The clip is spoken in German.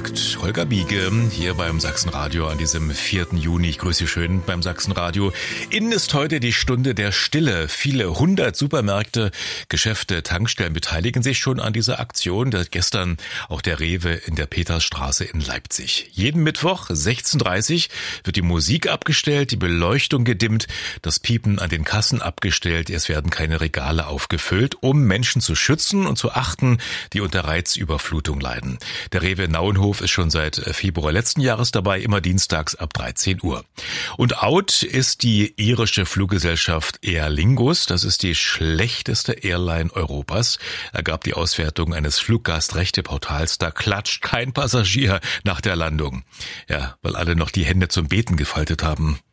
sagt Holger Biege hier beim Sachsenradio an diesem 4. Juni. Ich grüße Sie schön beim Sachsenradio. Innen ist heute die Stunde der Stille. Viele 100 Supermärkte, Geschäfte, Tankstellen beteiligen sich schon an dieser Aktion. Gestern auch der Rewe in der Petersstraße in Leipzig. Jeden Mittwoch 16:30 wird die Musik abgestellt, die Beleuchtung gedimmt, das Piepen an den Kassen abgestellt. Es werden keine Regale aufgefüllt, um Menschen zu schützen und zu achten, die unter Reizüberflutung leiden. Der Rewe Nauenhof ist schon seit Februar letzten Jahres dabei, immer dienstags ab 13 Uhr. Und out ist die irische Fluggesellschaft Aer Lingus. Das ist die schlechteste Airline Europas, ergab die Auswertung eines Fluggastrechteportals. Da klatscht kein Passagier nach der Landung. Ja, weil alle noch die Hände zum Beten gefaltet haben.